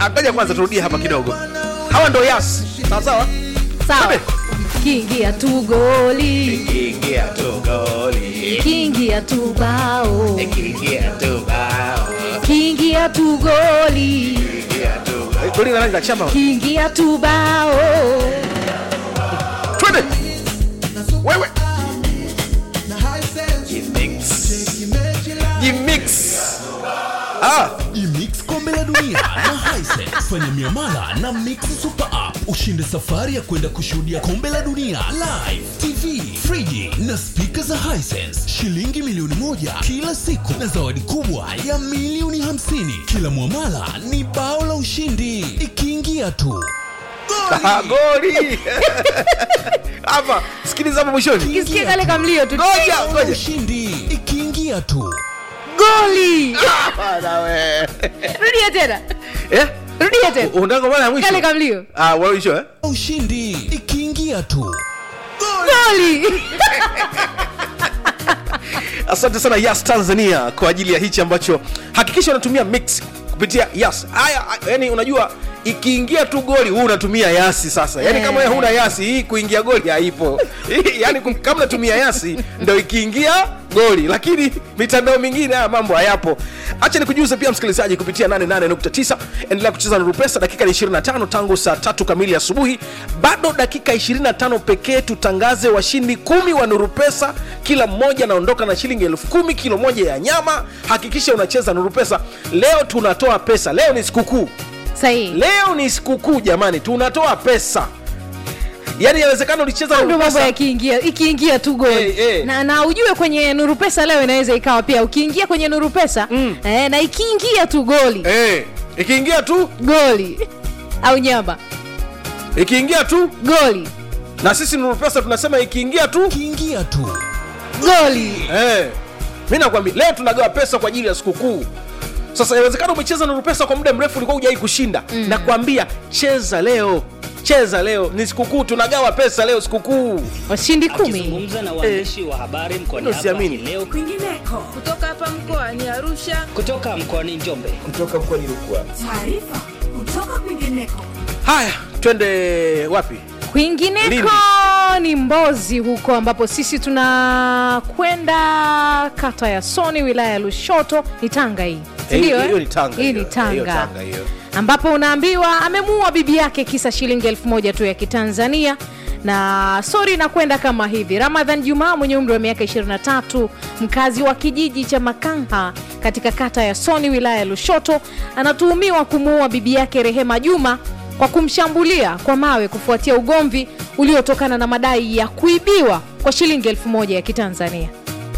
Ngoja kwanza turudie hapa kidogo. Hawa ndo Yas. Sawa sawa? Sawa. Kiingia tu goli. Kiingia tu goli. Kiingia tu bao. Kiingia tu bao. Kiingia tu goli. Kiingia tu. Goli na rangi ya chama. Kiingia tu bao. Twende. Wewe. Jimix. Imix kombe la dunia na Hisense. Fanya miamala na Mix Super App. Ushinde safari ya kwenda kushuhudia kombe la dunia live, TV, friji na speaker za Hisense. Shilingi milioni 1 kila siku na zawadi kubwa ya milioni 50. Kila muamala ni bao la ushindi. Ikiingia tu Goli. Hapa sikiliza hapo mwishoni. Kisikia kale kamlio tu. Ngoja. ushindi. Ikiingia tu Goli. Bana we. Rudia tena. Rudia tena. Unataka bwana mwisho. Kale kamlio. Wewe mwisho ushindi. Ikiingia tu Goli. Asante sana Yas Tanzania kwa ajili ya hichi ambacho hakikisha unatumia Mix kupitia Yas. Haya, yani unajua ikiingia tu goli wewe unatumia Yasi sasa. Yani kama wewe huna Yasi hii kuingia goli haipo. Yani kama unatumia Yasi ndio ikiingia goli, lakini mitandao mingine haya mambo hayapo. Acha nikujuze pia msikilizaji kupitia 88.9 endelea kucheza Nuru Pesa. Dakika ni 25 tangu saa 3 kamili asubuhi. Bado dakika 25 pekee tutangaze washindi 10 wa Nuru Pesa. Kila mmoja anaondoka na shilingi 10,000 kilo moja ya nyama. Hakikisha unacheza Nuru Pesa. Leo tunatoa pesa. Leo ni sikukuu. Sahihi. Leo ni sikukuu jamani, tunatoa pesa. Yaani inawezekana ulicheza Nuru Pesa Pesa ikiingia tu goli. Na ujue kwenye Nuru Pesa leo inaweza ikawa pia ukiingia kwenye Nuru Pesa na ikiingia tu goli. Ikiingia tu goli au nyama. Ikiingia tu goli. Na sisi Nuru Pesa tunasema ikiingia tu goli. Mimi nakwambia leo tunagawa pesa kwa ajili ya sikukuu. Sasa inawezekana umecheza Nuru Pesa kwa muda mrefu ulikuwa hujai kushinda. Nakwambia cheza leo. Cheza leo, ni sikukuu, tunagawa pesa leo sikukuu. Washindi 10. Akizungumza na waandishi wa habari mkoani hapa leo kwingineko. Kutoka hapa mkoani Arusha, kutoka mkoani Njombe, kutoka mkoani Rukwa. Taarifa kutoka kwingineko. Haya, twende wapi? Kwingineko ni Mbozi huko ambapo sisi tunakwenda kata ya Soni wilaya ya Lushoto. Ni Tanga hii. Ndio hiyo ni Tanga. Hii ni Tanga. Hiyo. Ambapo unaambiwa amemuua bibi yake kisa shilingi 1,000 tu ya Kitanzania. Na story inakwenda kama hivi. Ramadhan Juma mwenye umri wa miaka 23, mkazi wa kijiji cha Makanga katika kata ya Soni wilaya ya Lushoto, anatuhumiwa kumuua bibi yake Rehema Juma kwa kumshambulia kwa mawe kufuatia ugomvi uliotokana na madai ya kuibiwa kwa shilingi 1,000 ya Kitanzania.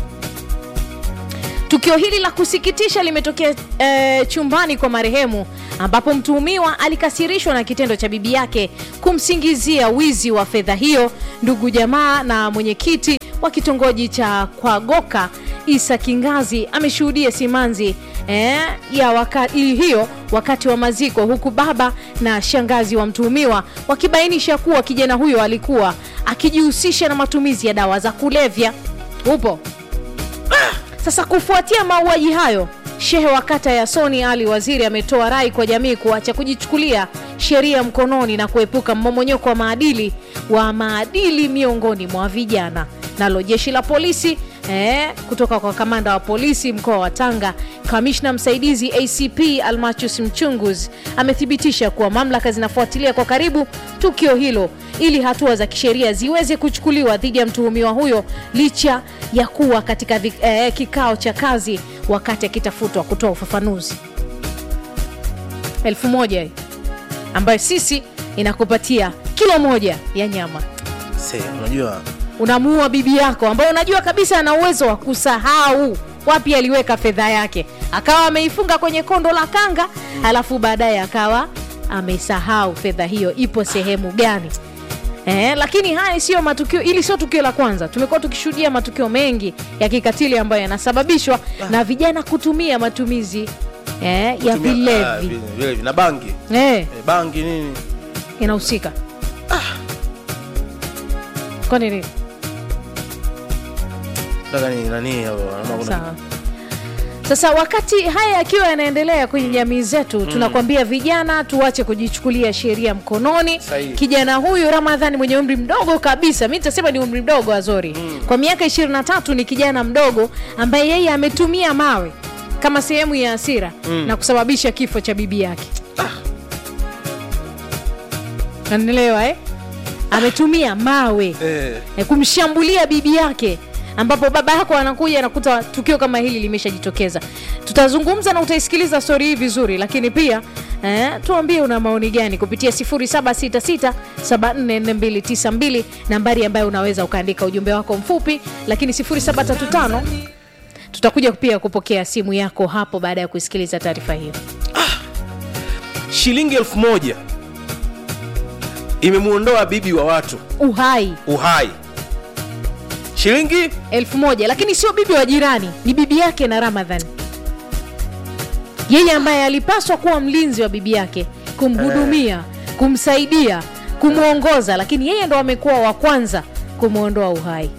Tukio hili la kusikitisha limetokea chumbani kwa marehemu ambapo mtuhumiwa alikasirishwa na kitendo cha bibi yake kumsingizia wizi wa fedha hiyo. Ndugu jamaa na mwenyekiti wa kitongoji cha Kwagoka Isa Kingazi ameshuhudia simanzi ya wakati wa maziko, huku baba na shangazi wa mtuhumiwa wakibainisha kuwa kijana huyo alikuwa akijihusisha na matumizi ya dawa za kulevya. Sasa kufuatia mauaji hayo, shehe wa kata ya Soni Ali Waziri ametoa rai kwa jamii kuacha kujichukulia sheria mkononi na kuepuka mmomonyoko wa maadili miongoni mwa vijana. Nalo jeshi la polisi kutoka kwa kamanda wa polisi mkoa wa Tanga, kamishna msaidizi ACP Almachus Mchunguz amethibitisha kuwa mamlaka zinafuatilia kwa karibu tukio hilo ili hatua za kisheria ziweze kuchukuliwa dhidi ya mtuhumiwa huyo, licha ya kuwa katika kikao cha kazi wakati akitafutwa kutoa ufafanuzi. 1,000 ambayo sisi inakupatia kilo moja ya nyama. Unajua unamuua bibi yako ambaye unajua kabisa ana uwezo wa kusahau wapi aliweka fedha yake, akawa ameifunga kwenye kondo la kanga, alafu baadaye akawa amesahau fedha hiyo ipo sehemu gani. Lakini haya sio matukio, ili sio tukio la kwanza. Tumekuwa tukishuhudia matukio mengi ya kikatili ambayo yanasababishwa na vijana kutumia matumizi ya vilevi na bangi. Bangi nini inahusika? Kwa nini? Sasa wakati haya akiwa yanaendelea kwenye jamii zetu, tunakwambia vijana tuache kujichukulia sheria mkononi. Sahihi. Kijana huyu Ramadhani mwenye umri mdogo kabisa, mimi nitasema ni umri mdogo Azori. Kwa miaka 23 ni kijana mdogo ambaye yeye ametumia mawe kama sehemu ya hasira na kusababisha kifo cha bibi yake. Unanielewa ametumia mawe kumshambulia bibi yake, ambapo baba yako anakuja anakuta tukio kama hili limeshajitokeza. Tutazungumza na utaisikiliza story hii vizuri, lakini pia tuambie una maoni gani kupitia 0766744292 nambari ambayo unaweza ukaandika ujumbe wako mfupi, lakini 0735 tutakuja pia kupokea simu yako hapo baada ya kusikiliza taarifa hiyo. Shilingi 1000 imemuondoa bibi wa watu uhai. Shilingi 1000, lakini sio bibi wa jirani, ni bibi yake na Ramadhan. Yeye ambaye alipaswa kuwa mlinzi wa bibi yake, kumhudumia, kumsaidia, kumuongoza, lakini yeye ndo amekuwa wa kwanza kumuondoa uhai.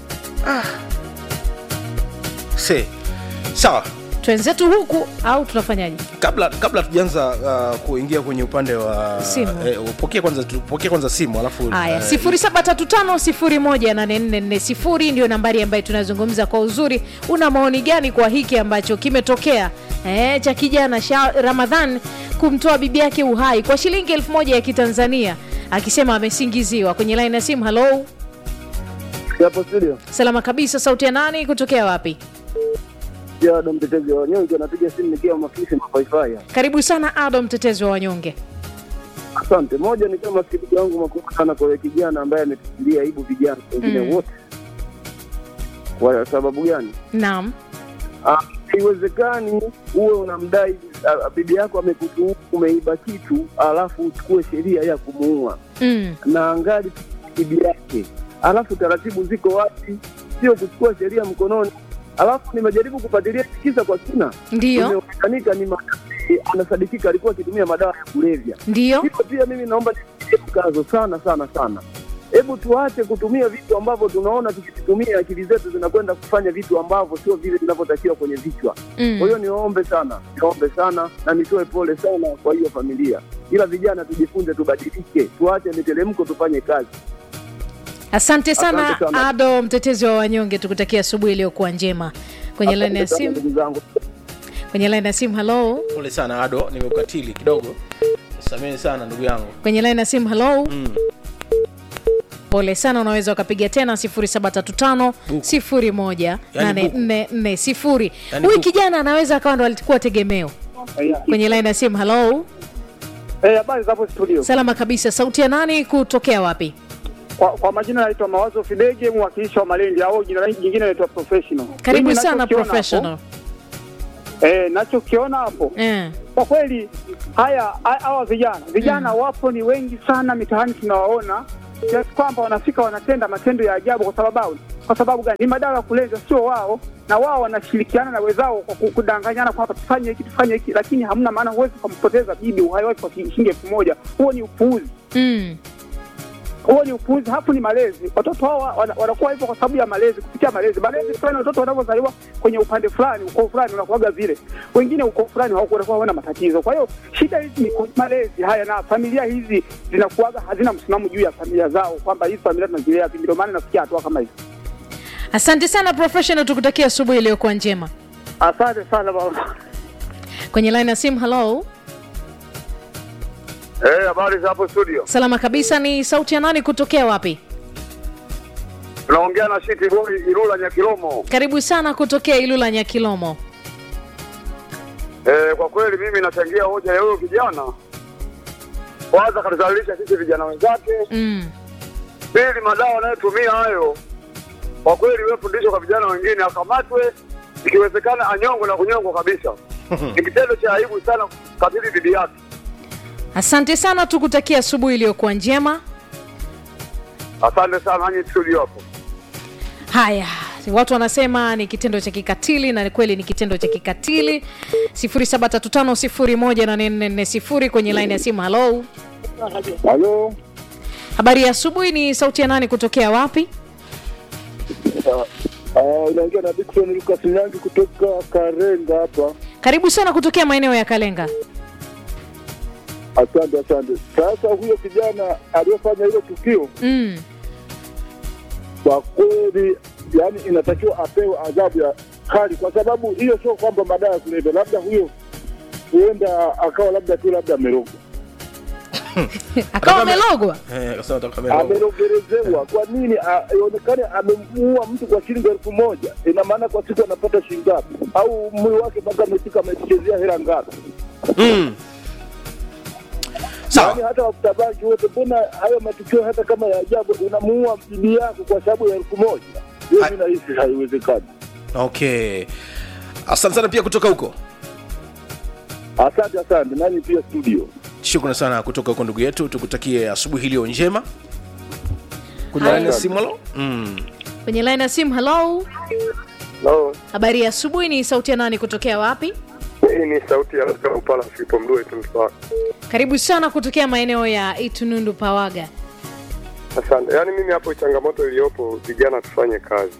Sawa. Twenzetu huku au tunafanyaje? Kabla tujaanza kuingia kwenye upande wa simu. Pokea kwanza simu alafu haya 0735018440 ndio nambari ambayo tunazungumza kwa uzuri. Una maoni gani kwa hiki ambacho kimetokea cha kijana Ramadhan kumtoa bibi yake uhai kwa shilingi 1000 ya Kitanzania, akisema amesingiziwa? Kwenye line ya simu. Hello. Hapo studio. Salama kabisa, sauti ya nani kutokea wapi? Ya Adam Mtetezi wa Wanyonge, anapiga simu nikiwa Mafisi Mafaifaya. Karibu sana Adam Mtetezi wa Wanyonge. Asante. Moja ni kama sikiti yangu makubwa sana kwa kijana ambaye ametukilia aibu vijana wengine wote. Kwa sababu gani? Naam. Haiwezekani uwe unamdai bibi yako amekutuhumu umeiba kitu alafu uchukue sheria ya kumuua. Na angali bibi yake. Alafu taratibu ziko wapi? Sio kuchukua sheria mkononi. Alafu nimejaribu kupatilia kisa kwa kina. Ndio. Nimekanika ni anasadikika alikuwa akitumia madawa ya kulevya. Ndio. Hiyo pia mimi naomba nitie mkazo sana. Hebu tuache kutumia vitu ambavyo tunaona tukitumia akili zetu zinakwenda kufanya vitu ambavyo sio vile vinavyotakiwa kwenye vichwa. Kwa hiyo niombe sana na nitoe pole sana kwa hiyo familia. Ila vijana tujifunze, tubadilike, tuache miteremko, tufanye kazi. Asante sana Ado Mtetezi wa Wanyonge, tukutakia asubuhi iliyokuwa njema. Kwenye line ya simu. Hello. Pole sana Ado, nimekukatili kidogo. Samehe sana ndugu yangu. Kwenye line ya simu. Hello. Pole sana, unaweza ukapiga tena 0735018440. Huyu kijana anaweza akawa ndo alikuwa tegemeo. Kwenye line ya simu. Hello. Habari za hapo studio. Salama kabisa, sauti ya nani kutokea wapi? Kwa majina naitwa Mawazo Fidege, mwakilishi wa Malindi, au jina jingine naitwa Professional. Karibu sana Professional. Nachokiona hapo kwa kweli hawa vijana wapo ni wengi sana mitaani, tunawaona kiasi kwamba wanafika wanatenda matendo ya ajabu. Kwa sababu gani? Ni madawa ya kulevya, sio wao, na wao wanashirikiana na wenzao kwa kudanganyana kwamba tufanye hiki, lakini hamna maana. Huwezi kumpoteza bibi uhai wake kwa shilingi 1000. Huo ni upuuzi. Huo ni upuuzi. Hapo ni malezi. Watoto hao wanakuwa hivyo kwa sababu ya malezi, kupitia malezi fulani. Watoto wanapozaliwa kwenye upande fulani, ukoo fulani, unakuaga vile. Wengine ukoo fulani hawakuwa wana matatizo. Kwa hiyo shida hizi ni malezi haya, na familia hizi zinakuaga hazina msimamo juu ya familia zao, kwamba hizi familia tunazilea vipi. Ndio maana nafikia hatua kama hizo. Asante sana Professional, tukutakia asubuhi iliyokuwa njema. Asante sana baba. Kwenye line ya simu. Hello. Habari za hapo studio. Salama kabisa, ni sauti ya nani kutokea wapi? Tunaongea na City Boy Ilula Nyakilomo. Karibu sana kutokea Ilula Nyakilomo. Kwa kweli mimi nachangia hoja ya huyo kijana. Kwanza katuzalisha sisi vijana wenzake. Pili, madawa anayotumia hayo kwa kweli wewe fundisho kwa vijana wengine, akamatwe, ikiwezekana anyongwe na kunyongwa kabisa. Ni kitendo cha aibu sana kabili bibi yake. Asante sana, tukutakia asubuhi iliyokuwa njema. Asante sana nanyi studio hapo. Haya, watu wanasema ni kitendo cha kikatili, na kweli ni kitendo cha kikatili. 0735018440 kwenye line ya simu. Hello. Hello. Habari ya asubuhi, ni sauti ya nani kutokea wapi? Unaongea na Dickson Lucas Nyangi kutoka Karenga hapa. Karibu sana kutokea maeneo ya Kalenga. Asante. Sasa huyo kijana aliyofanya hilo tukio kwa kweli, yani inatakiwa apewe adhabu ya kali, kwa sababu hiyo sio kwamba madawa ya kulevya, labda huyo huenda akawa labda amerogwa. Akawa amelogwa? Amerogerezewa. Kwa nini ionekane amemuua mtu kwa shilingi 1,000? Ina maana kwa siku anapata shilingi ngapi? Au mwili wake mpaka amefika amechezea hela ngapi? Sawa. Yaani hata wakutabaji wote, mbona hayo matukio hata kama ya ajabu unamuua bibi yako kwa sababu ya 1,000? Hiyo mimi nahisi haiwezekani. Okay. Asante sana pia kutoka huko. Asante. Nani pia studio. Shukrani sana kutoka huko ndugu yetu. Tukutakie asubuhi iliyo njema. Kuna line ya simu halo? Kwenye line ya simu, hello. Hello. Habari ya asubuhi, ni sauti ya nani kutokea wapi? Hii ni sauti ya Upala Filipo Mdue Tundupawaga. Karibu sana kutokea maeneo ya Itunundu Pawaga. Asante. Yaani mimi hapo changamoto iliyopo, vijana tufanye kazi.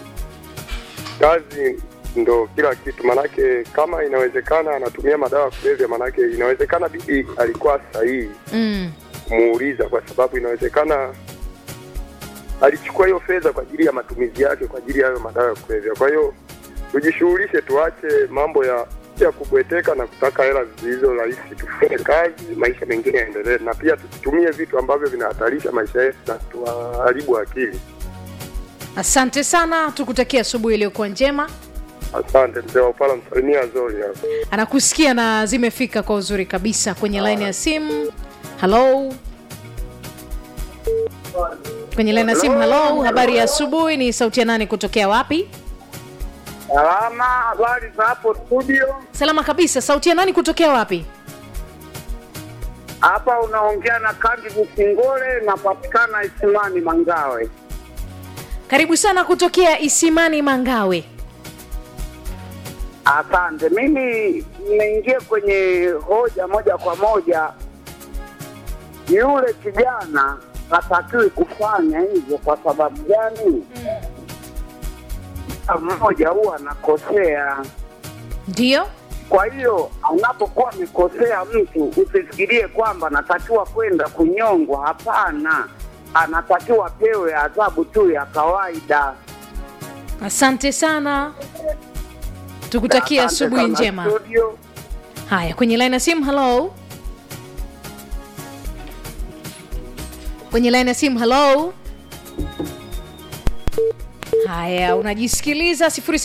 Kazi ndo kila kitu, manake kama inawezekana anatumia madawa ya kulevya, manake inawezekana bibi alikuwa sahihi muuliza, kwa sababu inawezekana alichukua hiyo fedha kwa ajili ya matumizi yake, kwa ajili ya hayo madawa ya kulevya. Kwa hiyo tujishughulishe, tuache mambo ya kubweteka na kutaka hela zilizo rahisi, tufanye kazi, maisha mengine yaendelee, na pia tusitumie vitu ambavyo vinahatarisha maisha yetu na tuharibu akili. Asante sana, tukutakia asubuhi iliyokuwa njema. Asante mzee wa Upala, msalimia Zori hapo. Anakusikia na zimefika kwa uzuri kabisa kwenye line ya simu. Hello. Kwenye line ya simu, hello. Habari ya asubuhi, ni sauti ya nani kutokea wapi? Salama, habari za hapo studio? Salama kabisa. Sauti ya nani kutokea wapi? Hapa unaongea na Kandi Busingole, napatikana Isimani Mangawe. Karibu sana kutokea Isimani Mangawe. Asante. Mimi nimeingia kwenye hoja moja kwa moja. Yule kijana hatakiwi kufanya hivyo. Kwa sababu gani? Mmoja huwa anakosea. Ndio? Kwa hiyo unapokuwa amekosea mtu, usifikirie kwamba anatakiwa kwenda kunyongwa. Hapana, anatakiwa pewe adhabu tu ya kawaida. Asante sana, tukutakia asubuhi njema. Haya, kwenye line ya simu, hello. Kwenye line ya simu, hello. Haya, unajisikiliza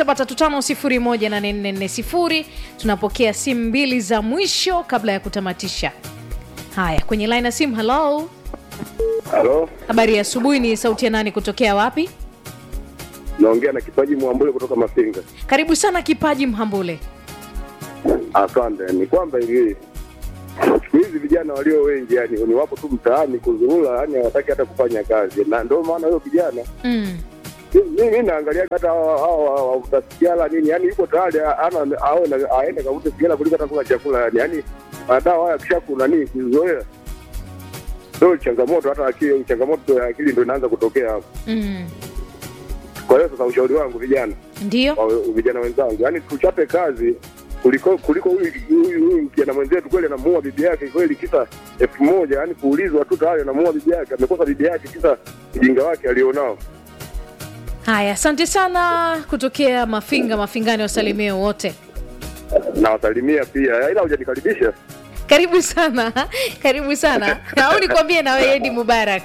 0735018440. Tunapokea simu mbili za mwisho kabla ya kutamatisha. Haya, kwenye line ya simu, hello. Hello. Habari ya asubuhi, ni sauti ya nani kutokea wapi? Naongea na Kipaji Mwambule kutoka Mafinga. Karibu sana Kipaji Mhambule. Asante. Ni kwamba hivi hizi vijana walio wengi yani ni wapo tu mtaani kuzurura, yani hawataki hata kufanya kazi, na ndio maana huyo kijana mimi naangalia hata hao utasikiala nini, yani yuko tayari aende kavute sigara kuliko hata kula chakula, yani madawa haya kisha kuna nini kuzoea. Ndio changamoto, hata akili, changamoto ya akili ndio inaanza kutokea hapo. Kwa hiyo sasa ushauri wangu vijana, ndio vijana wenzangu, yani tuchape kazi kuliko huyu kijana mwenzetu kweli anamuua bibi yake kweli kisa 1,000, yani kuulizwa tu tayari anamuua bibi yake, amekosa bibi yake kisa ujinga wake alionao. Haya, asante sana kutokea Mafinga, Mafingani, wasalimie wote. Na wasalimia pia, ila hujanikaribisha. Karibu sana. Karibu sana. Au nikwambie na wewe Eid Mubarak.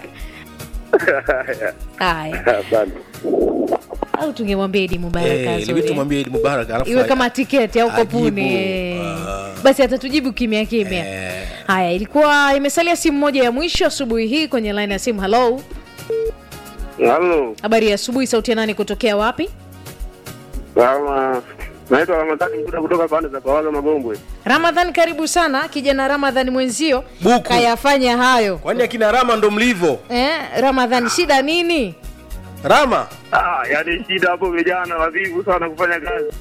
Haya. Asante. Au tungemwambia Eid Mubarak azuri. Tumwambie Eid Mubarak alafu iwe kama tiketi au kopuni. Basi atatujibu kimya kimya. Haya, ilikuwa imesalia simu moja ya mwisho asubuhi hii kwenye line ya simu. Hello. Hello. Habari ya asubuhi, sauti ya nani kutokea wapi? Naitwa Ramadhani kutoka pande za Pawaga Magombwe. Ramadhani, karibu sana. Kijana Ramadhani mwenzio kayafanya hayo. Kwani akina Rama ndo mlivo? Ramadhani, shida nini? Rama? Yaani shida hapo vijana wavivu sana kufanya kazi.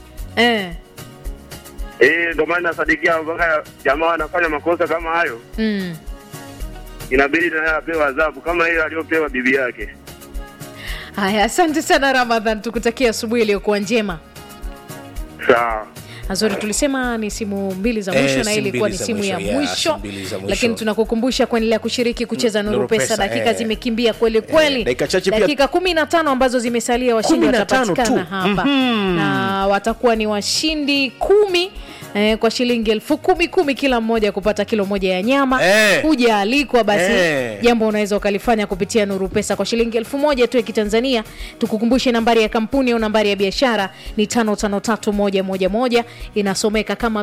Ndio maana nasadikia mpaka jamaa anafanya makosa kama hayo. Inabidi na apewe adhabu kama ile aliyopewa bibi yake. Haya, asante sana Ramadhan, tukutakia asubuhi iliyokuwa njema. Sawa. Azori, tulisema ni simu mbili za mwisho na ili ilikuwa ni simu ya mwisho, lakini tunakukumbusha kuendelea kushiriki kucheza Nuru Pesa. Dakika zimekimbia kweli kweli, dakika 15 ambazo zimesalia, washindi watapatikana hapa na watakuwa ni washindi 10 kwa shilingi 10,000 kila mmoja kupata kilo moja ya nyama. Kuja alikwa basi, jambo unaweza ukalifanya kupitia Nuru Pesa kwa shilingi 1,000 tu ya Kitanzania. Tukukumbushe nambari ya kampuni au nambari ya biashara ni 553111, inasomeka kama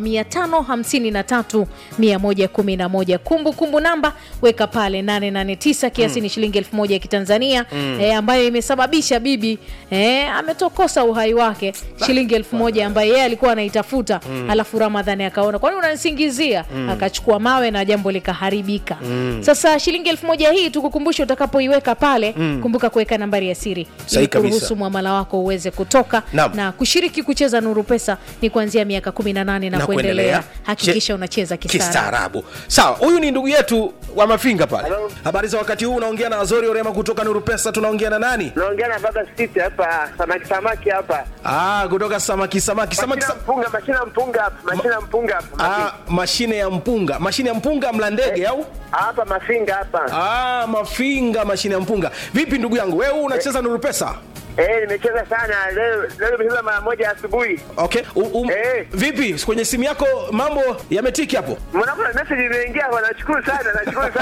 553111. Kumbukumbu namba weka pale 889, kiasi ni shilingi 1,000 ya Kitanzania, ambayo imesababisha bibi ametokosa uhai wake, shilingi 1,000 ambaye yeye alikuwa anaitafuta. Alafu Ramadhani akaona, kwani unanisingizia? Akachukua mawe na jambo likaharibika. Sasa shilingi 1,000 hii tukukumbushe, utakapoiweka pale kumbuka kuweka nambari ya siri ili kuruhusu muamala wako uweze kutoka. Na kushiriki kucheza Nuru Pesa ni kuanzia miaka 18 na kuendelea. Hakikisha unacheza kistaarabu. Sawa, huyu ni ndugu yetu wa Mafinga pale. Habari za wakati huu, unaongea na Azori Orema kutoka Nuru Pesa. Tunaongea na nani? Naongea na Baba City hapa, samaki hapa. Kutoka samaki. Mpunga, mashine ya mpunga Mlandege au? Hapa Mafinga hapa. Mafinga, mashine ya mpunga. Vipi ndugu yangu, wewe unacheza Nuru Pesa? Nimecheza sana leo nimecheza mara moja asubuhi. Okay. Vipi kwenye simu yako mambo yametiki hapo? Mwanangu na message imeingia hapo, nashukuru sana.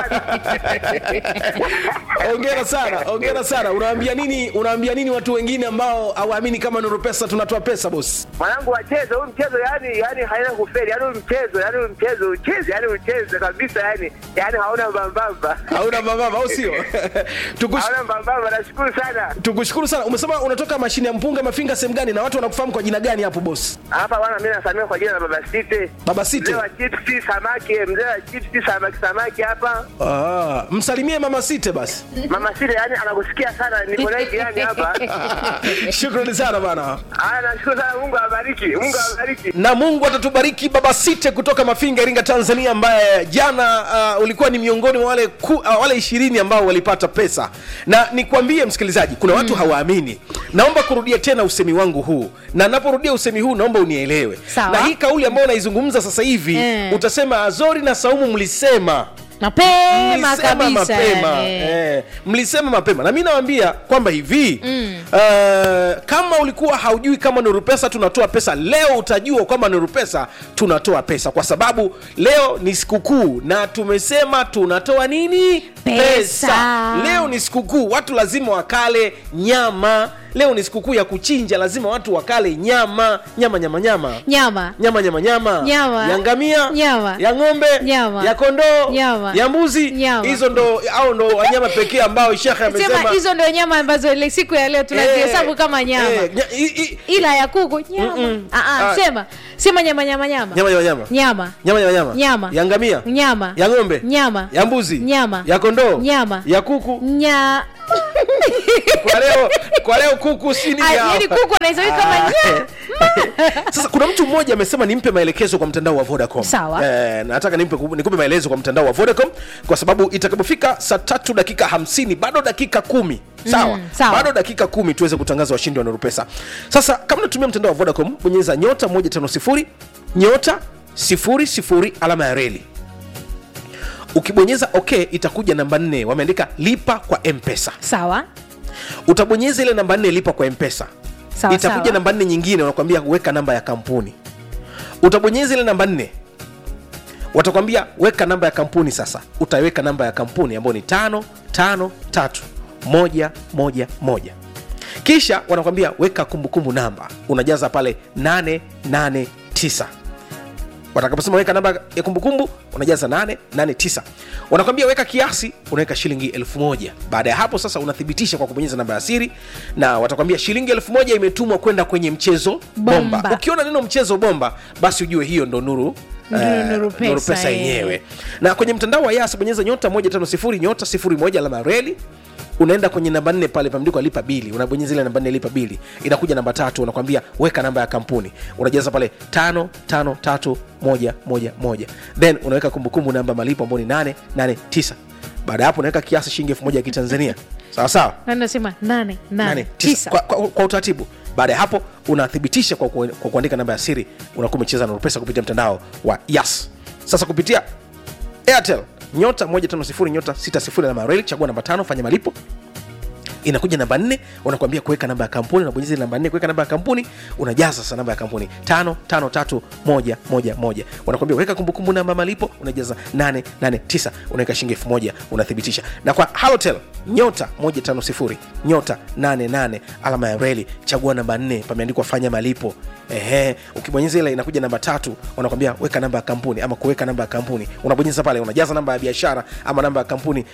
Hongera sana. Unaambia nini watu wengine ambao hawaamini kama Nuru Pesa tunatoa pesa boss? Mwanangu wacheze huu mchezo, yani haina kufeli. Yani mchezo ucheze kabisa, yani hauna mbambamba. Hauna mbambamba au sio? Hauna mbambamba, nashukuru sana. Tukushukuru sana. Umesema unatoka mashine ya mpunga Mafinga, sehemu gani, na watu wanakufahamu kwa jina gani hapo boss? Hapa bwana, mimi nasamia kwa jina la Baba City. Baba City. Mzee wa chipsi samaki hapa. Msalimie Mama City basi. Mama City yani anakusikia sana, niko naye yani hapa. Shukrani sana bana. Nashukuru sana, Mungu awabariki. Na Mungu atatubariki. Baba City kutoka Mafinga, Iringa, Tanzania, ambaye jana ulikuwa ni miongoni mwa wale 20 ambao walipata pesa. Na nikwambie msikilizaji, kuna watu hawaamini. Naomba kurudia tena usemi wangu huu, na naporudia usemi huu naomba unielewe. Na hii kauli ambayo naizungumza sasa hivi utasema Azori na Saumu mlisema mapema. Na mimi nawaambia kwamba hivi kama ulikuwa haujui kama Nuru Pesa tunatoa pesa, leo utajua kwamba Nuru Pesa tunatoa pesa, kwa sababu leo ni sikukuu na tumesema tunatoa nini? Pesa. Leo ni sikukuu, watu lazima wakale nyama. Leo ni sikukuu ya kuchinja, lazima watu wakale nyama. Ya ngamia, ya ng'ombe, ya kondoo, ya mbuzi. Hizo ndo wanyama pekee ambao Shekhe amesema hizo ndo nyama ambazo ile siku ya leo tunazihesabu kama nyama. Ila ya kuku nyama. Sema nyama. Ya ngamia, ya ng'ombe, ya mbuzi, ya kondoo, ya kuku. Kwa leo kuku sini ya. Yaani kuku anaizoea kama nyama. Sasa kuna mtu mmoja amesema nimpe maelekezo kwa mtandao wa Vodacom. Sawa. Nataka nikupe maelezo kwa mtandao wa Vodacom, kwa sababu itakapofika saa 3:50 bado dakika 10. Sawa. Bado dakika 10 tuweze kutangaza washindi wa Nuru Pesa. Sasa kama unatumia mtandao wa Vodacom, bonyeza *150 *00 alama ya reli. Ukibonyeza okay, itakuja namba 4 wameandika lipa kwa M-Pesa. Sawa. Utabonyeza ile namba 4 lipa kwa M-Pesa. Itakuja namba 4 nyingine wanakuambia weka namba ya kampuni. Utabonyeza ile namba 4. Watakwambia weka namba ya kampuni sasa. Utaweka namba ya kampuni ambayo ni 553111. Kisha wanakuambia weka kumbukumbu namba. Unajaza pale 889. Watakaposema weka namba ya kumbukumbu unajaza 889. Wanakuambia weka kiasi, unaweka shilingi 1000. Baada ya hapo sasa unathibitisha kwa kubonyeza namba ya siri, na watakwambia shilingi 1000 imetumwa kwenda kwenye mchezo bomba. Ukiona neno mchezo bomba, basi ujue hiyo ndo Nuru Pesa yenyewe. Na kwenye mtandao wa Yas bonyeza *150 *01 alama reli. Unaenda kwenye namba 4 pale pameandikwa lipa bili. Unabonyeza ile namba 4 lipa bili. Inakuja namba 3 unakwambia weka namba ya kampuni. Unajaza pale 553111. Then unaweka kumbukumbu namba malipo ambayo ni 889. baada hapo unaweka kiasi shilingi 1000 ya Kitanzania. Sawa sawa? Na nasema 889 kwa utaratibu. Baada ya hapo unathibitisha kwa kuandika namba ya siri, unakuwa umecheza na pesa kupitia mtandao wa Yas. Sasa kupitia Airtel nyota 150 nyota 60 na mareli, chagua namba 5, fanya malipo. Inakuja namba 4, unakuambia kuweka namba ya kampuni, unabonyeza namba 4 kuweka namba ya kampuni, unajaza sasa namba ya kampuni 553111. Unakuambia weka kumbukumbu namba malipo, unajaza 889, unaweka shilingi 1000, unathibitisha. Na kwa Halotel nyota 150 nyota 88 alama ya reli, chagua namba 4, pameandikwa fanya malipo. Ukibonyeza ile inakuja namba 3, unakuambia weka namba ya kampuni ama kuweka namba ya kampuni, unabonyeza pale, unajaza namba ya biashara ama namba ya kampuni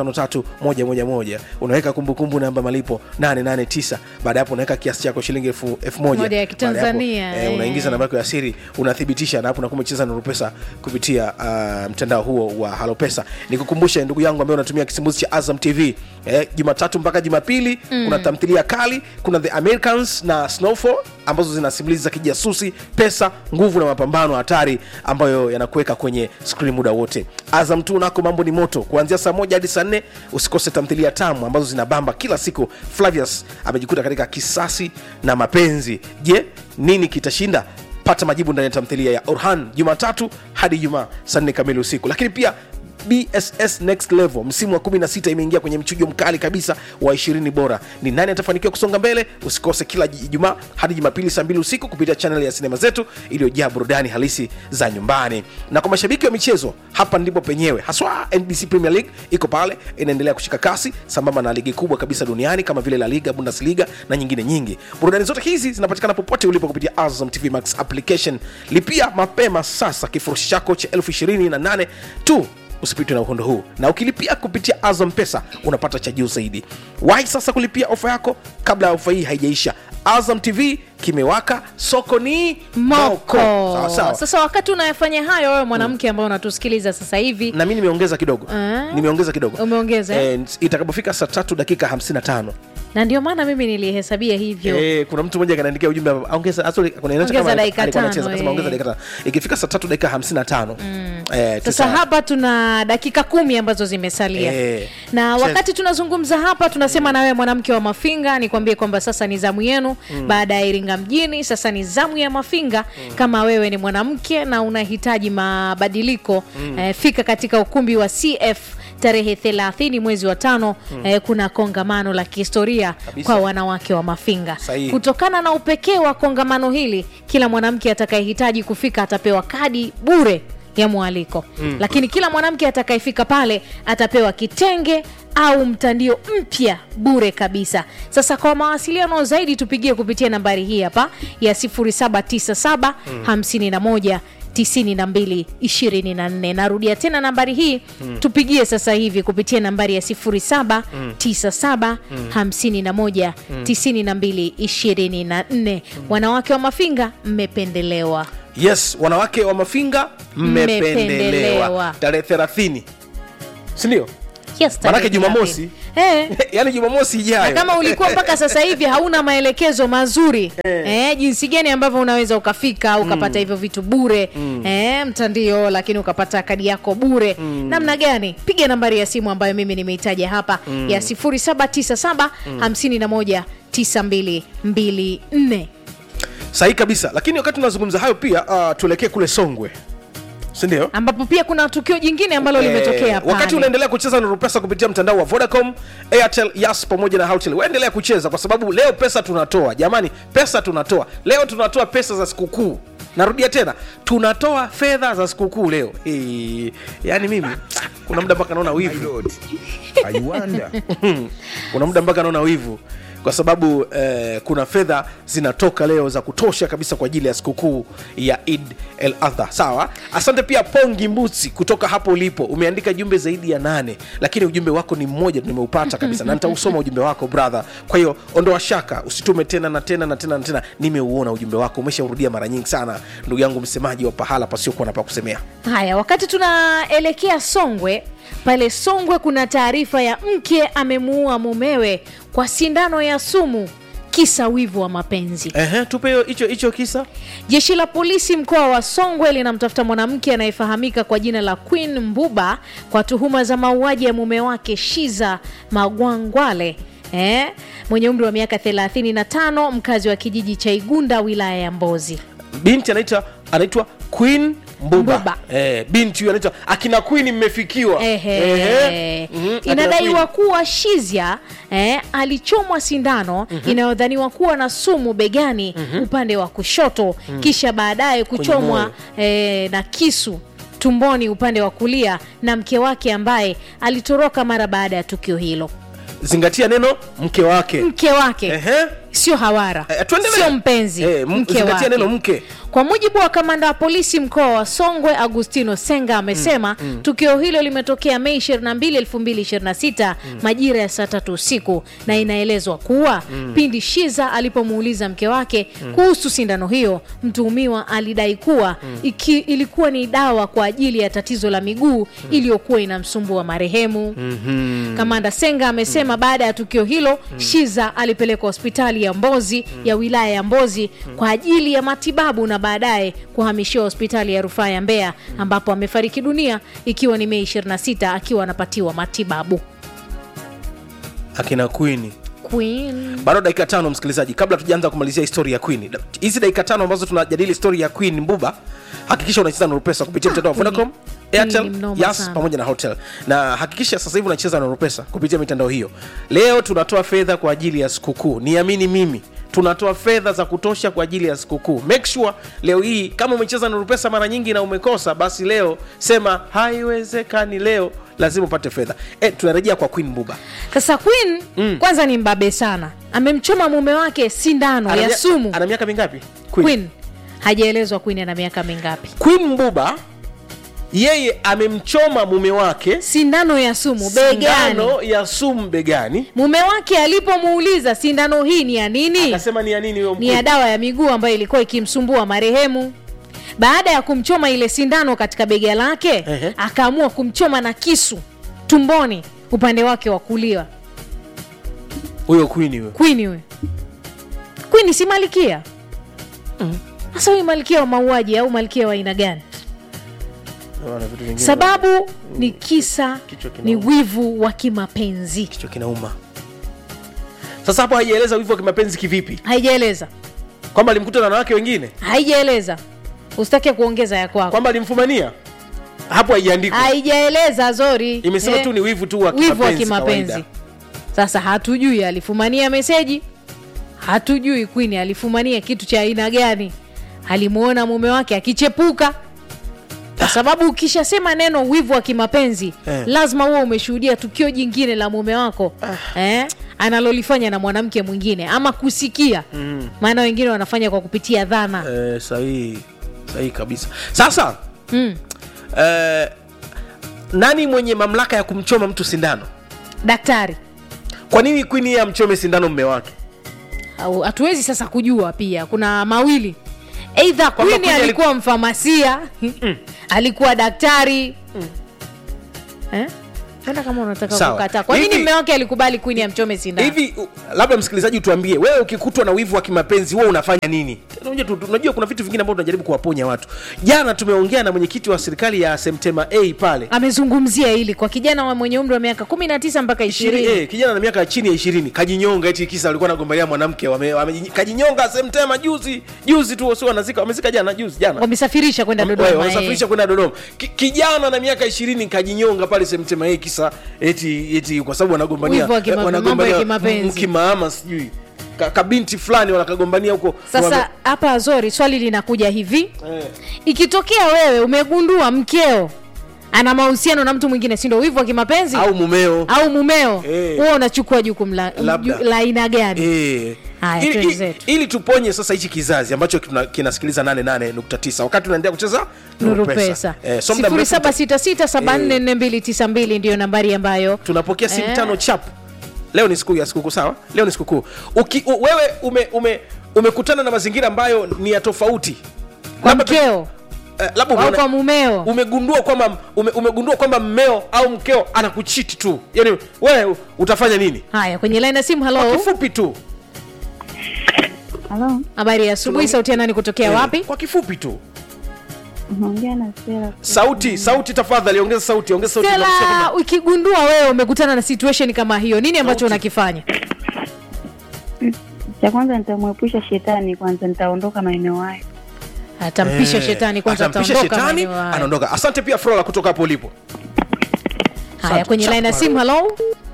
553111, unaweka kumbukumbu namba malipo 889. Baada hapo unaweka kiasi chako shilingi 1000 ya Kitanzania. Unaingiza namba yako ya siri, unathibitisha, na hapo unakuwa umecheza na Pesa kupitia mtandao huo wa Halo Pesa. Nikukumbusha ndugu yangu ambaye unatumia kisimbuzi cha Azam TV, Jumatatu mpaka Jumapili kuna tamthilia kali, kuna The Americans na Snowfall ambazo zinasimuliza za kijasusi, pesa, nguvu na mapambano hatari ambayo yanakuweka kwenye screen muda wote. Azam tu nako mambo ni moto kuanzia saa 1 hadi saa 4. Usikose tamthilia tamu ambazo zinabamba kila siku. Flavius amejikuta katika kisasi na mapenzi. Je, nini kitashinda? Pata majibu ndani ya tamthilia ya Orhan Jumatatu hadi Ijumaa saa 4 kamili usiku. Lakini pia BSS Next Level msimu wa 16 imeingia kwenye mchujo mkali kabisa wa 20 bora. Ni nani atafanikiwa kusonga mbele? Usikose kila Ijumaa hadi Jumapili saa 2 usiku kupitia channel ya Sinema Zetu iliyojaa burudani halisi za nyumbani. Na kwa mashabiki wa michezo, hapa ndipo penyewe. Haswa NBC Premier League iko pale, inaendelea kushika kasi sambamba na ligi kubwa kabisa duniani kama vile La Liga, Bundesliga na nyingine nyingi. Burudani zote hizi zinapatikana popote ulipo kupitia Azam TV Max application. Lipia mapema sasa kifurushi chako cha 28,000 tu. Usipitwe na uhondo huu, na ukilipia kupitia Azam Pesa unapata cha juu zaidi. Wahi sasa kulipia ofa yako kabla ya ofa hii haijaisha. Azam TV kimewaka, soko ni moko. Sawa sawa. Sasa wakati unayafanya hayo wewe mwanamke ambaye unatusikiliza sasa hivi, na mimi nimeongeza kidogo. Umeongeza? Itakapofika saa 3 dakika 55. Na ndio maana mimi nilihesabia hivyo. Kuna mtu mmoja kanaandikia ujumbe ongeza kuna inacho kama dakika 5. Ongeza dakika 5. Ikifika saa 3 dakika 55. Sasa hapa tuna dakika 10 ambazo zimesalia. Na wakati tunazungumza hapa tunasema na wewe mwanamke wa Mafinga, nikwambie kwamba sasa ni zamu yenu. Baada ya Iringa mjini, sasa ni zamu ya Mafinga. Kama wewe ni mwanamke na unahitaji mabadiliko, fika katika ukumbi wa CF tarehe 30 mwezi wa 5. Kuna kongamano la kihistoria kwa wanawake wa Mafinga. Kutokana na upekee wa kongamano hili, kila mwanamke atakayehitaji kufika atapewa kadi bure ya mwaliko. Lakini kila mwanamke atakayefika pale atapewa kitenge au mtandio mpya bure kabisa. Sasa kwa mawasiliano zaidi tupigie kupitia nambari hii hapa ya 0797 51 9224. Narudia tena nambari hii, tupigie sasa hivi kupitia nambari ya 0797 51 9224. Wanawake wa Mafinga mmependelewa. Yes, wanawake wa Mafinga mmependelewa. Tarehe 30. Si ndio? Yes, manake Jumamosi. Yaani Jumamosi ijayo. Na kama ulikuwa mpaka sasa hivi hauna maelekezo mazuri jinsi gani ambavyo unaweza ukafika ukapata hivyo vitu bure, mtandio, lakini ukapata kadi yako bure, namna gani? Piga nambari ya simu ambayo mimi nimeitaja hapa ya 0797 51 9224. Sahi kabisa. Lakini wakati tunazungumza hayo pia tuelekee kule Songwe. Sindio? Ambapo pia kuna tukio jingine ambalo limetokea pale. Wakati unaendelea kucheza na pesa kupitia mtandao wa Vodacom, Airtel, Yas pamoja na Halotel, waendelea kucheza kwa sababu leo pesa tunatoa. Jamani, pesa tunatoa. Leo tunatoa pesa za sikukuu. Narudia tena, tunatoa fedha za sikukuu leo. Yaani mimi kuna muda mpaka naona wivu. Kuna muda mpaka naona wivu kwa sababu kuna fedha zinatoka leo za kutosha kabisa kwa ajili ya sikukuu ya Eid al-Adha. Sawa? Asante pia Pongi Mbuzi kutoka hapo ulipo. Umeandika jumbe zaidi ya 8, lakini ujumbe wako ni mmoja nimeupata kabisa na nitausoma ujumbe wako brother. Kwa hiyo ondoa shaka, usitume tena na tena na tena na tena. Nimeuona ujumbe wako, umeshaurudia mara nyingi sana ndugu yangu msemaji wa pahala pasiokuwa na pa kusemea. Haya, wakati tunaelekea Songwe, pale Songwe kuna taarifa ya mke amemuua mumewe kwa sindano ya sumu kisa wivu wa mapenzi. Tupe hicho kisa. Jeshi la polisi mkoa wa Songwe linamtafuta mwanamke anayefahamika kwa jina la Queen Mbuba kwa tuhuma za mauaji ya mume wake Shiza Magwangwale mwenye umri wa miaka 35, mkazi wa kijiji cha Igunda, wilaya ya Mbozi. Binti anaitwa Queen Mbuba. Binti huyo anaitwa akina Queen mmefikiwa. Inadaiwa kuwa Shizia alichomwa sindano inayodhaniwa kuwa na sumu begani upande wa kushoto, kisha baadaye kuchomwa na kisu tumboni upande wa kulia na mke wake ambaye alitoroka mara baada ya tukio hilo. Zingatia neno mke wake. Sio hawara, sio mpenzi, mke wake. Neno mke. Kwa mujibu wa kamanda wa polisi mkoa wa Songwe Agustino Senga amesema tukio hilo limetokea Mei 22, 2026 majira ya saa 3 usiku, na inaelezwa kuwa pindi Shiza alipomuuliza mke wake kuhusu sindano hiyo, mtuhumiwa alidai kuwa ilikuwa ni dawa kwa ajili ya tatizo la miguu iliyokuwa inamsumbua marehemu. Kamanda Senga amesema baada ya tukio hilo Shiza alipelekwa hospitali ya Mbozi ya wilaya ya Mbozi kwa ajili ya matibabu na baadaye kuhamishiwa hospitali ya rufaa ya Mbeya ambapo amefariki dunia ikiwa ni Mei 26 akiwa anapatiwa matibabu. Akina Queen. Bado dakika 5 msikilizaji, kabla tujaanza kumalizia historia ya Queen. Hizi dakika 5 ambazo tunajadili historia ya Queen Mbuba, hakikisha unacheza na Rupesa kupitia mtandao wa Vodacom, Airtel, Yas pamoja na Hotel. Na hakikisha sasa hivi unacheza na Rupesa kupitia mitandao hiyo. Leo tunatoa fedha kwa ajili ya sikukuu. Niamini mimi, tunatoa fedha za kutosha kwa ajili ya sikukuu. Make sure leo hii kama umecheza na Rupesa mara nyingi na umekosa, basi leo sema haiwezekani, leo lazima upate fedha. Tunarejea kwa Queen Mbuba. Sasa Queen kwanza ni mbabe sana. Amemchoma mume wake sindano ya sumu. Ana miaka mingapi? Queen. Hajaelezwa Queen ana miaka mingapi. Queen Mbuba yeye amemchoma mume wake sindano ya sumu begani. Mume wake alipomuuliza sindano hii ni ya nini? Akasema ni ya nini huyo? Ni ya dawa ya miguu ambayo ilikuwa ikimsumbua marehemu. Baada ya kumchoma ile sindano katika bega lake, akaamua kumchoma na kisu tumboni upande wake wa kulia. Huyo Queen si malkia. Sasa huyu malkia wa mauaji au malkia wa aina gani? Sababu ni kisa ni wivu wa kimapenzi. Kichwa kinauma. Sasa hapo haijaeleza wivu wa kimapenzi kivipi? Haijaeleza. Kwamba alimkuta na wanawake wengine? Haijaeleza. Usitake kuongeza ya kwako. Kwamba alimfumania? Hapo haijaandikwa. Haijaeleza Zori. Imesema tu ni wivu tu wa kimapenzi. Sasa hatujui alifumania meseji. Hatujui Queen alifumania kitu cha aina gani. Alimuona mume wake akichepuka. Kwa sababu ukishasema neno wivu wa kimapenzi lazima uwe umeshuhudia tukio jingine la mume wako analolifanya na mwanamke mwingine ama kusikia. Maana wengine wanafanya kwa kupitia dhana. Sahihi kabisa. Sasa nani mwenye mamlaka ya kumchoma mtu sindano? Daktari. Kwa nini Queen yeye amchome sindano mume wake? Hatuwezi sasa kujua, pia kuna mawili. Either Queen alikuwa mfamasia, alikuwa daktari. Hata kama unataka kukataa. Kwa nini mume wake alikubali Queen amchome sindano? Hivi labda msikilizaji utuambie, wewe ukikutwa na wivu wa kimapenzi wewe unafanya nini? Unajua kuna vitu vingine ambavyo tunajaribu kuwaponya watu. Jana tumeongea na mwenyekiti wa serikali ya Semtema A pale. Amezungumzia hili kwa kijana wa mwenye umri wa miaka 19 mpaka 20. Kijana na miaka chini ya 20 kajinyonga eti kisa alikuwa anagombania mwanamke. Kajinyonga Semtema juzi tu sio wanazika, wamezika jana. Wamesafirisha kwenda Dodoma. Kijana na miaka 20 kajinyonga pale Semtema A kisa eti kwa sababu wanagombania mkimaama sijui kabinti fulani wanakagombania huko. Sasa hapa Zori swali linakuja hivi. Ikitokea wewe umegundua mkeo ana mahusiano na mtu mwingine, si ndio wivu wa kimapenzi? Au mumeo. Wewe unachukua jukumu la aina gani? Ili tuponye sasa hichi kizazi ambacho kinasikiliza 88.9 wakati tunaendelea kucheza Nuru Pesa. 0766744292 ndio nambari ambayo tunapokea simu 5 chap. Leo ni sikukuu sawa? Leo ni sikukuu. Wewe umekutana na mazingira ambayo ni ya tofauti. Kwa mkeo. Labda kwa mumeo. Umegundua kwamba mmeo au mkeo anakuchiti tu. Yaani wewe utafanya nini? Haya, kwenye line ya simu. Hello. Kifupi tu. Halo. Habari ya asubuhi, sauti ya nani kutokea wapi? Kwa kifupi tu. Naongea na Stella. Sauti tafadhali, ongeza sauti. Stella, ukigundua wewe umekutana na situation kama hiyo, nini ambacho unakifanya? Cha kwanza nitamwepusha shetani kwanza, nitaondoka maeneo hayo. Atampisha shetani kwanza, ataondoka maeneo hayo. Anaondoka. Asante pia Flora kutoka hapo ulipo. Haya, kwenye line ya simu, hello.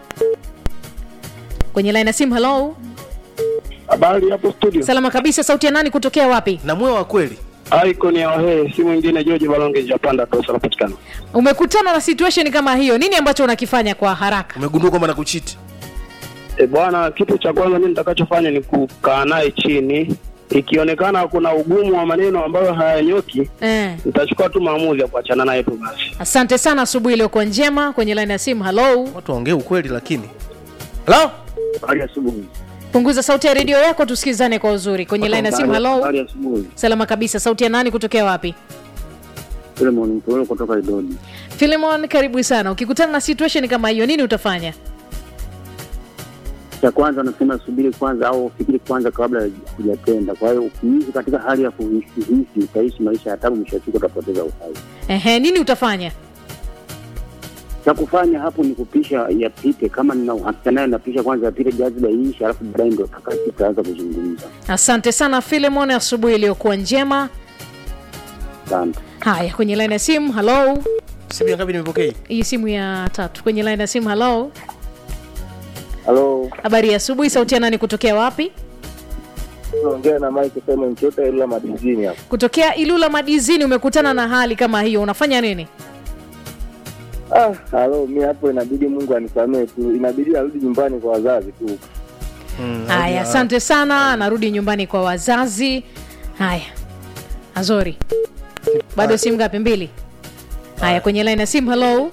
Kwenye line ya simu, hello. Habari hapo studio. Salama kabisa, sauti ya nani kutokea wapi? Na mwe wa kweli. Icon ya Wahe, si mwingine George Balonge Japanda tosa napatikana. Umekutana na situation kama hiyo, nini ambacho unakifanya kwa haraka? Umegundua kwamba nakucheat. Bwana, kitu cha kwanza mimi nitakachofanya ni kukaa naye chini. Ikionekana kuna ugumu wa maneno ambayo hayanyoki, nitachukua tu maamuzi ya kuachana naye tu basi. Asante sana, asubuhi iliyokuwa njema. Kwenye line ya simu, hello. Watu waongee ukweli lakini. Hello? Habari asubuhi. Punguza sauti ya redio yako tusikizane kwa uzuri. Kwenye line ya simu, hello. Habari asubuhi. Salama kabisa, sauti ya nani kutokea wapi? Philemon Mpolo kutoka Idodi. Philemon, karibu sana. Ukikutana na situation kama hiyo, nini utafanya? Cha kwanza nasema subiri kwanza au fikiri kwanza kabla ya kujatenda. Kwa hiyo ukiishi katika hali ya kuhisi utaishi maisha ya taabu, mwisho wa siku utapoteza uhai. Nini utafanya? Cha kufanya hapo ni kupisha yapite, kama nina uhakika naye napisha kwanza yapite jaziba iishe, alafu baadaye ndio tutaanza kuzungumza. Asante sana Philemon, asubuhi iliyokuwa njema. Asante. Haya, kwenye line ya simu, hello. Simu ngapi nimepokea? Hii simu ya 3. Kwenye line ya simu, hello. Hello. Habari ya asubuhi, sauti ya nani kutokea wapi? Naongea na Mike Simon Chota Ilula Madizini hapo. Kutokea Ilula Madizini, umekutana na hali kama hiyo, unafanya nini? Hello, mimi hapo inabidi Mungu anisamee tu. Inabidi arudi nyumbani kwa wazazi tu. Haya, asante sana, anarudi nyumbani kwa wazazi. Haya. Azori. Bado simu ngapi? 2. Haya, kwenye line ya simu, hello.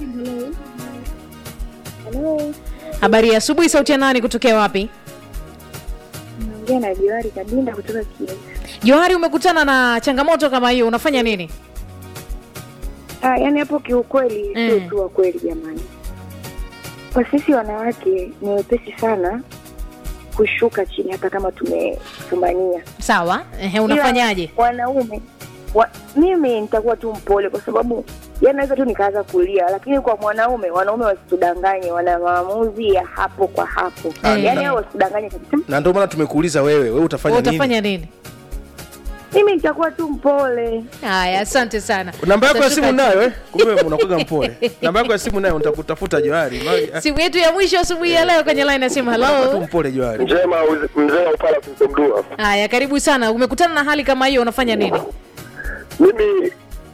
Hello. Habari ya asubuhi, sauti ya nani kutokea wapi? Naongea na Johari Kabinda kutoka Kiesa. Johari, umekutana na changamoto kama hiyo, unafanya nini? Yaani hapo kiukweli sio tu wa kweli jamani. Kwa sisi wanawake ni wepesi sana kushuka chini hata kama tumefumania. Sawa, unafanyaje? Wanaume mimi nitakuwa tu mpole kwa sababu naweza tu nikaanza kulia, lakini kwa wanaume wasitudanganye, wana maamuzi ya hapo kwa hapo. Yaani hao wasitudanganye kabisa. Na ndio maana tumekuuliza wewe utafanya nini? Utafanya nini? Mimi nitakuwa tu mpole. Haya, asante sana. Namba yako ya simu nayo kumbe unakuwa mpole. Namba yako ya simu nayo nitakutafuta Johari. Simu yetu ya mwisho asubuhi ya leo kwenye line ya simu, hello. Tu mpole Johari. Njema mzee upala kumdua. Haya, karibu sana. Umekutana na hali kama hiyo, unafanya nini? Mimi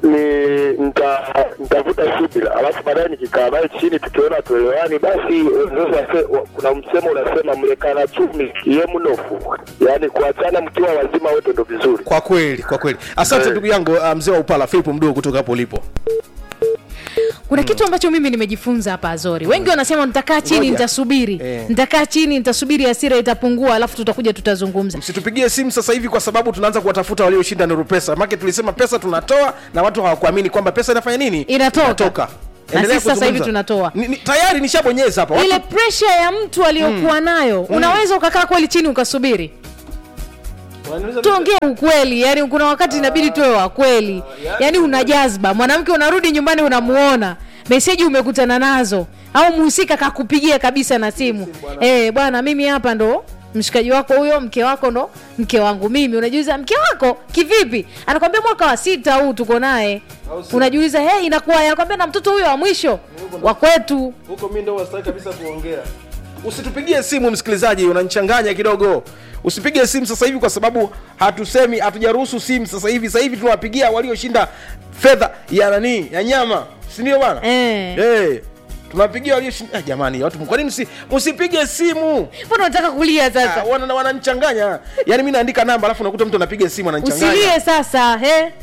nitavuta subira, alafu baadaye nikikaa naye chini tukiona tuelewani, basi kuna msemo unasema mlekana chumi ye mnofu, yaani kuachana mkiwa wazima wote ndo vizuri. Kwa kweli. Asante ndugu yangu mzee wa upala Philip Mdogo kutoka hapo ulipo. Kuna kitu ambacho mimi nimejifunza hapa Azori. Wengi wanasema nitakaa chini nitasubiri. Nitakaa chini nitasubiri hasira itapungua alafu tutakuja tutazungumza. Msitupigie simu sasa hivi kwa sababu tunaanza kuwatafuta walioshinda Nuru Pesa. Maana tulisema pesa tunatoa na watu hawakuamini kwamba pesa inafanya nini? Inatoka. Endelea sasa hivi tunatoa. Tayari nishabonyeza hapa. Ile pressure ya mtu aliyokuwa nayo, unaweza ukakaa kweli chini ukasubiri. Tuongee ukweli, yani kuna wakati inabidi tuwe wa kweli. Yani una jazba, mwanamke unarudi nyumbani unamuona, message umekutana nazo au muhusika kakupigia kabisa na simu. Bwana mimi hapa ndo mshikaji wako huyo, mke wako ndo mke wangu mimi. Unajiuliza mke wako kivipi? Anakuambia mwaka wa 6 huu tuko naye. Unajiuliza inakuwa anakuambia na mtoto huyo wa mwisho wa kwetu. Huko mimi ndo wastaki kabisa kuongea. Usitupigie simu msikilizaji, unanichanganya kidogo. Usipige simu sasa hivi kwa sababu hatujaruhusu simu sasa hivi. Sasa hivi tunawapigia walioshinda fedha ya ya nyama. Si ndio bwana? Tunapigia walioshinda. Jamani watu, kwa nini msipige simu? Mbona unataka kulia sasa? Wananichanganya. Yaani mimi naandika namba alafu unakuta mtu anapiga simu ananichanganya. Usilie sasa,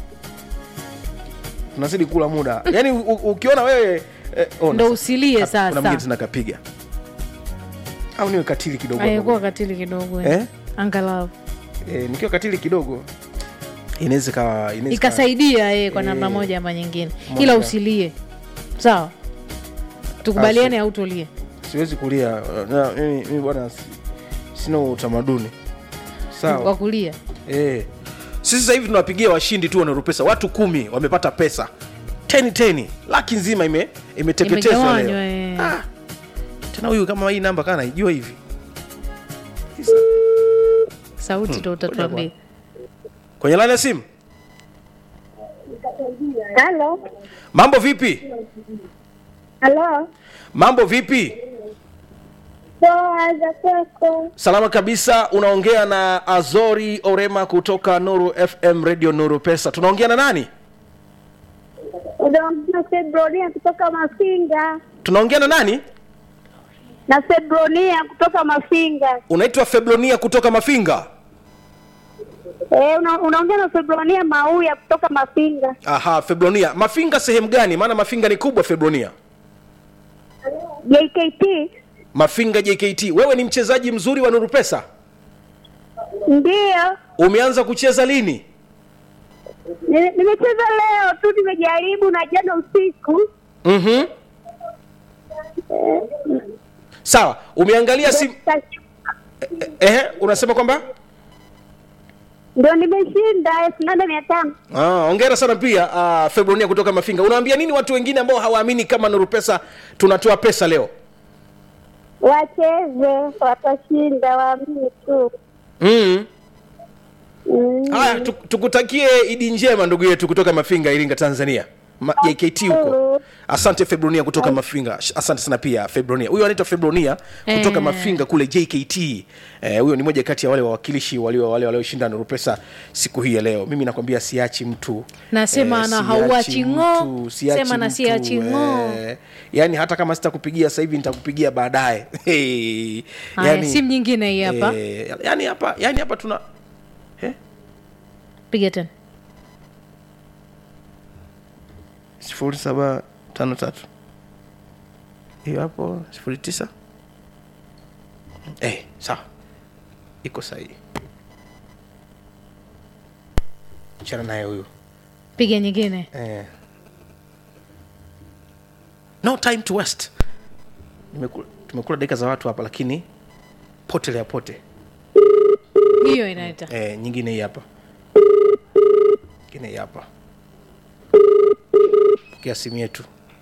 Tunazidi kula muda. Yaani ukiona wewe ndo usilie sasa. Kuna mwingine tunakapiga. Au niwe katili kidogo? Ayekuwa katili kidogo. Angalau. Nikiwa katili kidogo inaweza ikasaidia kwa namna moja ama nyingine. Ila usilie. Sawa? Tukubaliane au tulie? Siwezi kulia. Mimi bwana sina utamaduni. Sawa. Wa kulia. Sisi sasa hivi tunawapigia washindi tu wa Nuru Pesa, watu 10 wamepata pesa 10 laki nzima imeteketezwa leo. Tena huyu kama hii namba kana ijua hivi sauti ndo utatuambia. Kwenye line ya simu. Halo. Mambo vipi? Halo. Mambo vipi? Poa za kwako. Salama kabisa. Unaongea na Azori Orema kutoka Nuru FM Radio Nuru Pesa. Tunaongea na nani? Unaongea na Febronia kutoka Mafinga. Tunaongea na nani? Na Febronia kutoka Mafinga. Unaitwa Febronia kutoka Mafinga? Unaongea na Febronia Mauya kutoka Mafinga. Aha, Febronia. Mafinga sehemu gani? Maana Mafinga ni kubwa Febronia. JKT. Mafinga JKT. Wewe ni mchezaji mzuri wa Nuru Pesa? Ndio. Umeanza kucheza lini? Nimecheza leo tu, nimejaribu na jana usiku. Sawa, umeangalia simu? Unasema kwamba? Ndio nimeshinda 8500. Hongera sana pia Febronia kutoka Mafinga. Unawaambia nini watu wengine ambao hawaamini kama Nuru Pesa tunatoa pesa leo? Wacheze, watashinda, waamini tu. Haya, tukutakie Idi njema ndugu yetu kutoka Mafinga, Iringa, Tanzania. JKT huko. Asante Febronia kutoka Mafinga. Asante sana pia Febronia. Huyo anaitwa Febronia kutoka Mafinga kule JKT. Huyo ni moja kati ya wale wawakilishi walioshinda Nuru Pesa siku hii ya leo. Mimi nakwambia siachi mtu. Nasema na hauachi ngo. Sema na siachi ngo. Yaani hata kama sitakupigia sasa hivi nitakupigia baadaye. Yaani simu nyingine hii hapa. Yaani hapa tuna piga tena 0753 hiyo hapo 09 sawa, iko sahihi. Chana naye huyu, piga nyingine. No time to waste. Tumekula dakika za watu hapa, lakini potelea pote hiyo inaita nyingine hii hapa, nyingine hii hapa. Pokea simu yetu.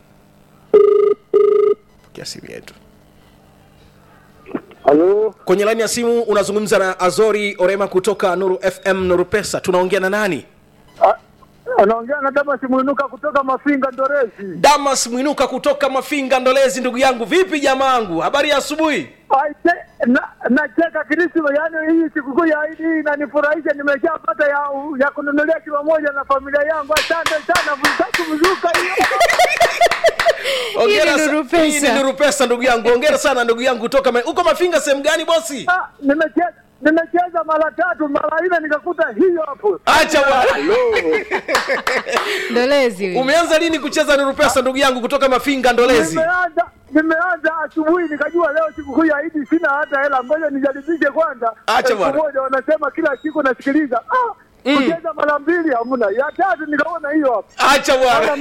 Halo. Kwenye line ya simu unazungumza na Azori Orema kutoka Nuru FM Nuru Pesa. Tunaongea na nani? Anaongea na Damas Mwinuka kutoka Mafinga Ndolezi. Damas Mwinuka kutoka Mafinga Ndolezi. Ndugu yangu, vipi jamaangu? Habari ya asubuhi? Nacheka Krisma, yani hii sikukuu ya Eid inanifurahisha. Nimeshapata ya kununulia kilo moja na familia yangu. Asante sana mzuka hiyo. Hongera sana. Hii ni Nuru Pesa ndugu yangu. Hongera sana ndugu yangu kutoka uko Mafinga sehemu gani bosi? Nimecheza mara 3, mara 4 nikakuta hiyo hapo. Acha bwana. Ndolezi. Umeanza lini kucheza Nuru Pesa ndugu yangu kutoka Mafinga Ndolezi? Nimeanza asubuhi, nikajua leo sikukuu ya Eid sina hata hela, ngoja nijaribishe kwanza. Acha bwana. Mmoja wanasema kila siku nasikiliza. Kucheza mara 2 hamna. Ya 3 nikaona hiyo hapo. Acha bwana.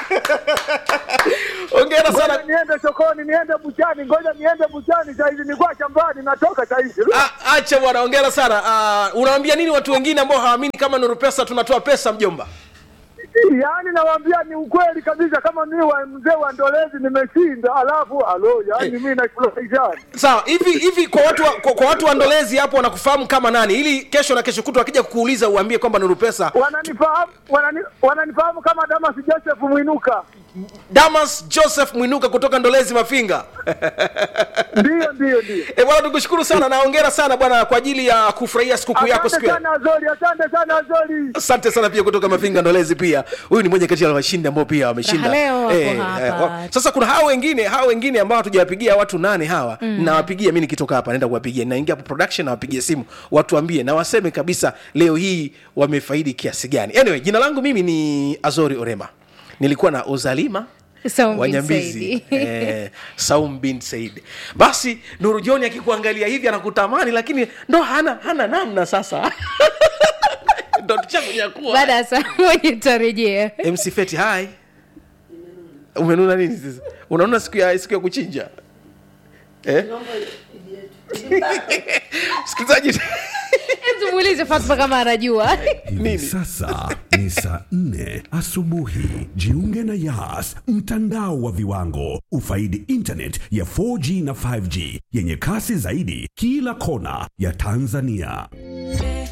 Hongera sana. Niende sokoni, niende buchani, ngoja niende buchani sasa hivi, nilikuwa shambani natoka sasa hivi. Acha bwana, hongera sana. Unawaambia nini watu wengine ambao hawaamini kama Nuru Pesa tunatoa pesa mjomba? Yaani nawaambia ni ukweli kabisa, kama mimi mzee wa Ndolezi nimeshinda, alafu yani mimi nafurahisha. Sawa, hivi kwa watu wa Ndolezi hapo wanakufahamu kama nani? Ili kesho na kesho kutwa akija kukuuliza uambie kwamba Nuru Pesa. Wananifahamu kama Damas Joseph Mwinuka. Damas Joseph Mwinuka kutoka Ndolezi Mafinga. Ndio. Bwana tukushukuru sana na hongera sana bwana kwa ajili ya kufurahia sikukuu yako siku ya. Asante sana Azori. Asante sana pia kutoka Mafinga Ndolezi pia. Huyu ni mmoja kati ya washindi ambao pia wameshinda. Sasa kuna hao wengine ambao hatujawapigia watu 8 hawa. Nawapigia mimi nikitoka hapa naenda kuwapigia. Naingia hapo production na wapigie simu. Watu waambie na waseme kabisa leo hii wamefaidi kiasi gani. Anyway, jina langu mimi ni Azori Orema. Nilikuwa na Ozalima Wanyambizi, Saum bin Said. Basi Nuru John akikuangalia hivi anakutamani, lakini ndo hana namna sasa. Ndo tuchakunyakua. Baada ya saa moja tutarejea. MC Feti, hi. Umenuna nini sasa? Unaona siku ya kuchinja? Sikilizaji Muulize Fatma kama anajua. Hivi sasa ni saa 4 asubuhi. Jiunge na Yas, mtandao wa viwango. Ufaidi internet ya 4G na 5G yenye kasi zaidi kila kona ya Tanzania.